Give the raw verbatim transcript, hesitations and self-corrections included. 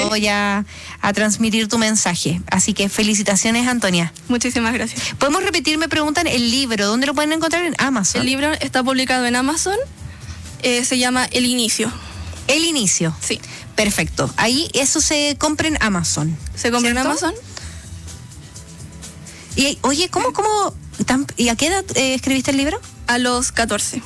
ayudó ya a transmitir tu mensaje. Así que felicitaciones, Antonia. Muchísimas gracias. ¿Podemos repetir? Me preguntan el libro. ¿Dónde lo pueden encontrar? En Amazon. El libro está publicado en Amazon. Eh, se llama El Inicio. El Inicio. Sí. Perfecto. Ahí eso se compra en Amazon. ¿Se compra en ¿cierto? Amazon? Y oye, ¿cómo, cómo, tan- y a qué edad eh, escribiste el libro? A los catorce.